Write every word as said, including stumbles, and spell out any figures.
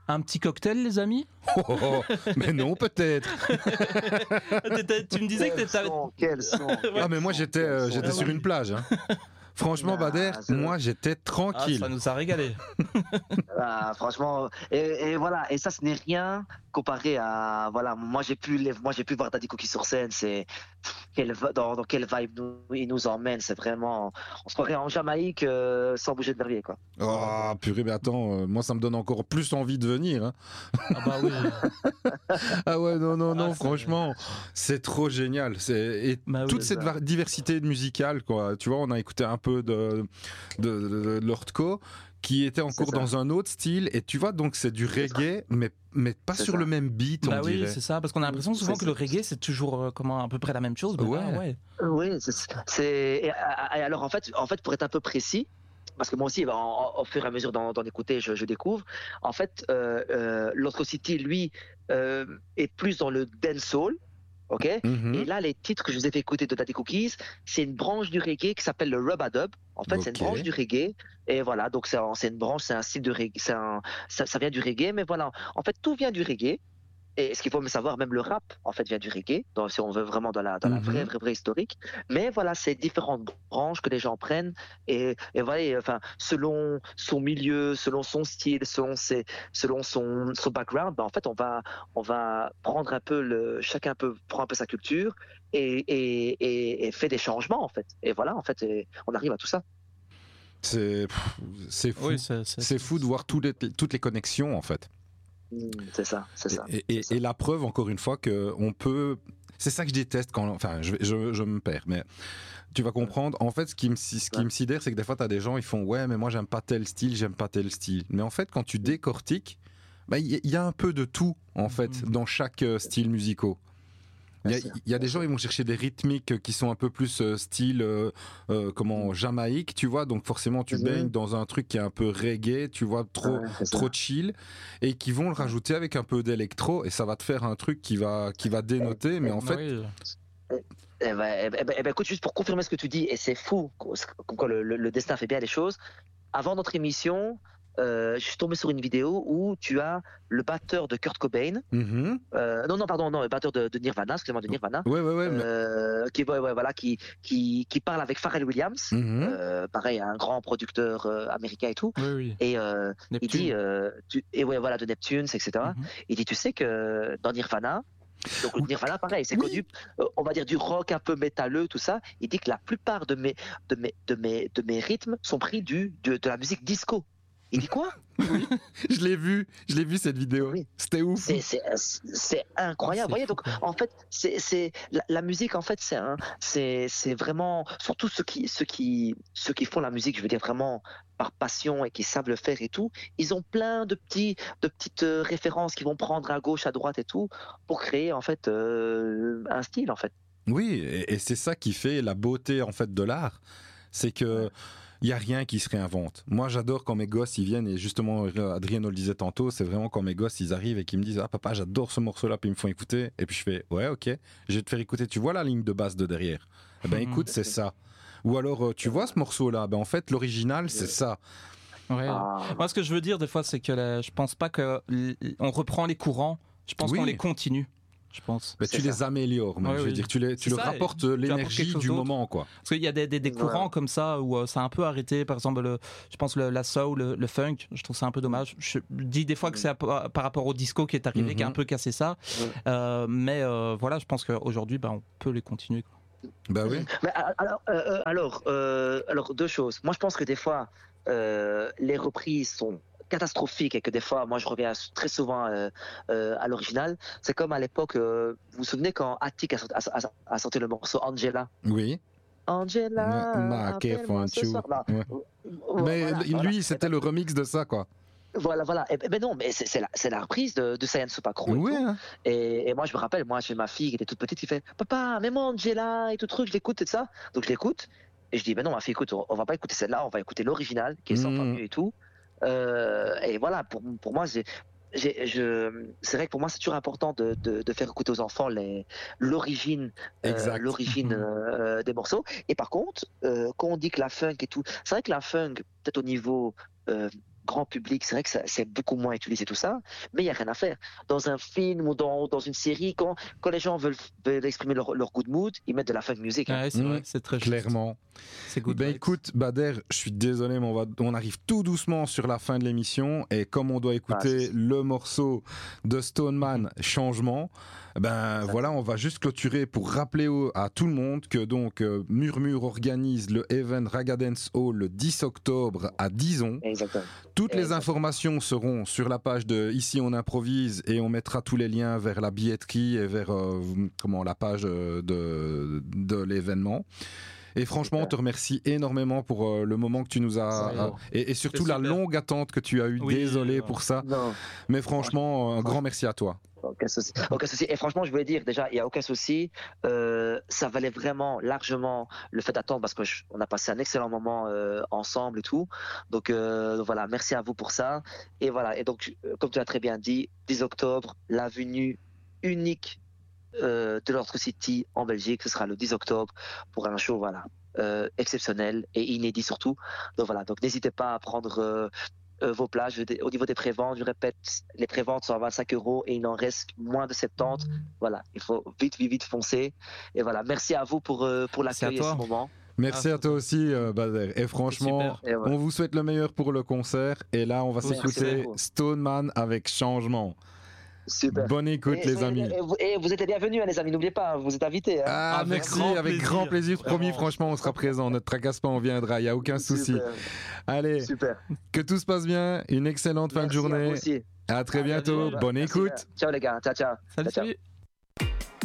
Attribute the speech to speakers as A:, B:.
A: Un petit cocktail, les amis?
B: Oh, oh, oh, mais non, peut-être.
A: Tu me disais que
C: Quel
A: t'étais...
C: son, quel son, quel
B: Ah, mais moi,
C: son,
B: j'étais,
C: quel
B: euh,
C: son.
B: j'étais
A: Ah
B: sur
A: oui.
B: une plage. Hein. Franchement,
C: Nah,
B: Bader,
C: c'est-
B: moi, j'étais
A: Ah,
B: tranquille.
A: ça nous a régalé.
C: Ah, franchement, et, et voilà, et ça ce n'est rien comparé à voilà, moi j'ai pu les- moi j'ai pu voir Daddy Cookie sur scène, c'est quelle va- dans, dans quelle vibe nous, il nous emmène, c'est vraiment, on se croirait en Jamaïque euh, sans bouger de verrier quoi.
B: Oh, purée, mais attends, euh, moi, ça me donne encore plus envie de venir. Hein.
A: Ah bah oui.
B: Ah ouais, non, non, non,
A: Ah, c'est-
B: franchement, c'est trop génial. C'est... Et
A: Bah oui,
B: toute
C: c'est
B: cette
C: ça.
B: var- diversité musicale, quoi. Tu vois, on a écouté un peu de, de, de, de Lordco, qui était encore
C: C'est ça.
B: dans un autre style. Et tu vois, donc c'est du
C: C'est ça.
B: reggae, mais, mais pas
C: C'est
B: sur
C: ça.
B: le même beat, on
A: Bah oui,
B: dirait.
A: c'est ça, parce qu'on a l'impression souvent
C: C'est
A: que
C: ça.
A: le reggae c'est toujours euh, comment à peu près la même chose. Mais
B: Ouais.
A: là, ouais.
C: Oui, c'est, c'est et, et alors en fait, en fait pour être un peu précis, parce que moi aussi, en- en- au fur et à mesure d'en, d'en écouter, je, je découvre. En fait, euh, euh, Lost City, lui, euh, est plus dans le dancehall, ok.
B: Mhm.
C: Et là, les titres que je vous ai fait écouter de Daddy Cookies, c'est une branche du reggae qui s'appelle le rub-a-dub. En fait, c'est une
B: Ok.
C: branche du reggae. Et voilà, donc c'est, un- c'est une branche, c'est un style de reggae, c'est un, ça, ça vient du reggae. Mais voilà, en fait, tout vient du reggae. Et ce qu'il faut savoir, même le rap, en fait, vient du reggae, donc, si on veut vraiment dans la, dans la
B: Mhm.
C: vraie, vraie, vraie historique. Mais voilà, c'est différentes branches que les gens prennent. Et, et voilà, et, enfin, selon son milieu, selon son style, selon ses, selon son, son background, ben, en fait, on va, on va prendre un peu le, chacun peut prend un peu sa culture et, et, et, et fait des changements, en fait. Et voilà, en fait, et on arrive à tout ça.
B: C'est, pff, c'est fou.
A: Oui, c'est, c'est,
B: C'est fou de voir tous les, toutes les connexions, en fait.
C: Mm, C'est ça, c'est ça.
B: Et, et-
C: c'est ça.
B: et la preuve, encore une fois, qu'on peut. C'est ça que je déteste quand. Enfin, je, vais- je, je me perds, mais tu vas comprendre. En fait, ce qui me, ce qui me sidère, c'est que des fois, tu as des gens, ils font ouais, mais moi, j'aime pas tel style, j'aime pas tel style. Mais en fait, quand tu décortiques, bah, il y, y a un peu de tout, en fait,
A: Mhm.
B: dans chaque euh, style musical. Il y a,
C: Bien sûr,
B: il y a
C: bien
B: des gens, ils vont chercher des rythmiques qui sont un peu plus euh, style euh, euh, comment Jamaïque, tu vois. Donc forcément, tu
C: Mhm.
B: baignes dans un truc qui est un peu reggae, tu vois, trop
C: Ouais, c'est ça.
B: trop chill, et qui vont le rajouter avec un peu d'électro, et ça va te faire un truc qui va qui va dénoter. Mais en fait,
A: Oui.
C: Eh ben, eh ben, eh ben, eh ben, écoute, juste pour confirmer ce que tu dis, et c'est fou, comme quoi le, le- le destin fait bien les choses. Avant notre émission, euh, je suis tombé sur une vidéo où tu as le batteur de Kurt Cobain,
B: mhm.
C: euh, non, non, pardon, non, le batteur de, de Nirvana, excusez-moi, de Nirvana,
B: ouais, ouais, ouais. mais-
C: euh, qui, ouais, ouais, voilà, qui, qui, qui parle avec Pharrell Williams,
B: Mhm.
C: euh, pareil, un grand producteur euh, américain et tout.
A: Oui, oui.
C: Et euh, il
A: Neptune.
C: dit, euh, tu, et ouais, voilà, de Neptune, et cetera.
A: Mhm.
C: Il dit, tu sais que dans Nirvana, donc le Nirvana, pareil, c'est
B: Oui.
C: connu, euh, on va dire du rock un peu métalleux, tout ça. Il dit que la plupart de mes, de mes, de mes, de mes rythmes sont pris du, de, de la musique disco. Il dit quoi?
B: Je l'ai vu, je l'ai vu cette vidéo.
C: Oui.
B: C'était ouf.
C: C'est, c'est, c'est incroyable.
A: C'est
C: Vous voyez,
A: fou,
C: donc,
A: quoi.
C: en fait, c'est, c'est, la, la musique, en fait, c'est, un, c'est, c'est vraiment, surtout ceux qui, ceux qui, ceux qui font la musique, je veux dire vraiment par passion et qui savent le faire et tout, ils ont plein de petits, de petites euh, références qu'ils vont prendre à gauche, à droite et tout, pour créer, en fait, euh, un style, en fait.
B: Oui, et, et c'est ça qui fait la beauté en fait de l'art, c'est que il y a rien qui se réinvente. Moi, j'adore quand mes gosses ils viennent, et justement Adrien le disait tantôt, c'est vraiment quand mes gosses ils arrivent et qu'ils me disent ah papa j'adore ce morceau-là, puis ils me font écouter, et puis je fais ouais ok, je vais te faire écouter. Tu vois la ligne de basse de derrière? Eh ben
A: Mhm.
B: écoute, c'est ça. Ou alors euh, tu vois ce morceau-là? Ben en fait l'original c'est ça.
A: Ouais.
C: Ah,
A: Moi, ce que je veux dire des fois, c'est que la- je pense pas que l- on reprend les courants. Je pense
B: Oui.
A: qu'on les continue. Je pense.
B: Mais
C: C'est
B: tu les
C: ça.
B: améliores, même.
A: Ouais,
B: je veux
A: oui.
B: dire, tu, les, tu
A: C'est
B: leur
A: ça,
B: rapportes
A: et tu apportes quelque
B: l'énergie
A: chose
B: du
A: d'autre.
B: moment, quoi.
A: Parce qu'il y a des, des, des
C: Ouais.
A: courants comme ça où euh, ça a un peu arrêté. Par exemple, le, je pense le, la soul, le, le funk. Je trouve ça un peu dommage. Je dis des fois que c'est à- par rapport au disco qui est arrivé,
B: Mhm.
A: qui a un peu cassé ça.
C: Ouais.
A: Euh, mais euh, voilà, je pense qu'aujourd'hui, bah, on peut les continuer, quoi.
B: Bah oui.
C: Mais a- alors, euh, euh, alors, euh, alors, deux choses. Moi, je pense que des fois, euh, les reprises sont catastrophiques et que des fois, moi, je reviens très souvent euh, euh, à l'original. C'est comme à l'époque, euh, vous vous souvenez quand Attic a, sorti- a- a- a sorti le morceau Angela.
B: Oui.
C: Angela,
B: Ma- ma-
C: appelle-moi
B: qu'est-ce
C: ce
B: que
C: soir.
B: tu-
C: Non.
B: Ouais.
C: Voilà,
B: Mais
C: voilà,
B: lui,
C: voilà.
B: c'était le remix de ça, quoi.
C: Voilà, voilà. Et, ben non, mais c'est c'est la, c'est la reprise de, de Saiyan Supakro. et
B: Oui,
C: tout.
B: hein.
C: Et, et moi, je me rappelle, moi, j'ai ma fille qui était toute petite qui fait Papa, mets-moi Angela et tout truc, je l'écoute et ça. Donc, je l'écoute. Et je dis Ben non, ma fille, écoute, on, on va pas écouter celle-là, on va écouter l'original qui est cent fois
B: Mhm.
C: mieux et tout. Euh, et voilà, pour, pour moi, j'ai. j'ai- je- C'est vrai que pour moi c'est toujours important de, de, de faire écouter aux enfants les- l'origine euh,
B: Exact.
C: l'origine
A: Mhm.
C: euh, des morceaux. Et par contre, euh, quand on dit que la funk et tout, c'est vrai que la funk, peut-être au niveau euh, grand public, c'est vrai que ça, c'est beaucoup moins utilisé tout ça, mais il n'y a rien à faire. Dans un film ou dans, dans une série, quand, quand les gens veulent, veulent exprimer leur, leur good mood, ils mettent de la funk music. Hein.
A: Ouais, c'est
B: Mmh,
A: vrai, c'est très juste.
B: clairement.
A: C'est good
B: Ben
A: vibes.
B: écoute, Bader, je suis désolé, mais on, va, on arrive tout doucement sur la fin de l'émission. Et comme on doit écouter
C: Ah,
B: le morceau de Stoneman, Changement, ben voilà, on va juste clôturer pour rappeler au- à tout le monde que donc euh, Murmure organise le event Ragadance Hall le dix octobre à Dizon.
C: Exactement.
B: Toutes les
C: Exactement.
B: informations seront sur la page de Ici on improvise et on mettra tous les liens vers la billetterie et vers euh, comment la page euh, de, de l'événement. Et franchement, on
C: Super.
B: te remercie énormément pour euh, le moment que tu nous as
C: C'est
B: euh, et, et surtout
A: C'est
B: la
A: super.
B: longue attente que tu as eue.
A: Oui,
B: Désolé
A: euh,
B: pour ça,
C: Non,
B: mais franchement, un grand merci à toi.
C: aucun souci. Aucun souci. Et franchement, je voulais dire, déjà, il n'y a aucun souci. Euh, ça valait vraiment largement le fait d'attendre parce qu'on a passé un excellent moment euh, ensemble et tout. Donc euh, voilà, merci à vous pour ça. Et voilà, et donc, euh, comme tu as très bien dit, dix octobre, la venue unique euh, de l'Ortre City en Belgique, ce sera le dix octobre pour un show, voilà, euh, exceptionnel et inédit surtout. Donc voilà, donc n'hésitez pas à prendre euh, euh, vos places. Je vais- Au niveau des préventes, je répète, les préventes sont à vingt-cinq euros et il en reste moins de soixante-dix. Voilà, il faut vite, vite, vite foncer. Et voilà, merci à vous pour, euh, pour
A: Merci à
C: l'accueil et
A: toi.
C: ce moment.
B: Merci
A: Ah,
B: à toi aussi, euh, Bader. Et franchement,
A: super.
C: Et voilà.
B: on vous souhaite le meilleur pour le concert. Et là, on va
A: Merci
B: s'écouter
C: beaucoup.
B: Stoneman avec Changement.
C: Super.
B: Bonne écoute,
C: Et,
B: les
C: soyez-
B: amis.
C: et vous, et vous êtes les bienvenus, hein, les amis. N'oubliez pas, vous êtes invités. Hein.
B: Ah,
A: Avec
B: merci,
A: grand
B: avec
A: plaisir.
B: grand plaisir. Promis,
A: Vraiment.
B: franchement, on sera présent. Ne te tracasse pas, on viendra. Il n'y a aucun souci.
C: Super.
B: Allez,
C: Super.
B: que tout se passe bien. Une excellente fin de
C: Merci à vous
B: journée.
C: aussi.
B: À très
C: À
B: bientôt.
A: bientôt.
B: Bonne
C: Merci,
B: écoute.
C: hein. Ciao les gars. Ciao, ciao.
A: Salut,
C: Ciao, ciao.
A: salut.